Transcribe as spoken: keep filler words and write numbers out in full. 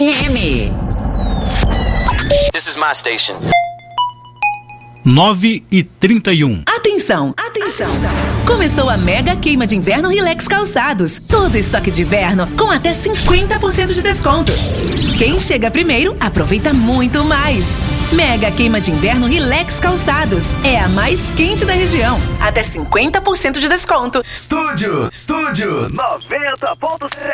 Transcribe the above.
S M. This is my station. nove e trinta e um. Atenção! Atenção! Começou a mega queima de inverno Relax Calçados. Todo estoque de inverno com até cinquenta por cento de desconto. Quem chega primeiro aproveita muito mais. Mega queima de inverno Relax Calçados. É a mais quente da região. Até cinquenta por cento de desconto. Estúdio, Estúdio noventa ponto sete.